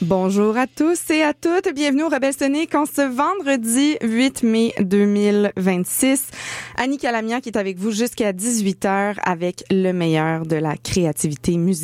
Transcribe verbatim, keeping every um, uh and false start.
Bonjour à tous et à toutes. Bienvenue au Rebelle Sonic en ce vendredi huit mai deux mille vingt-six. Annie Calamian qui est avec vous jusqu'à dix-huit heures avec le meilleur de la créativité musicale.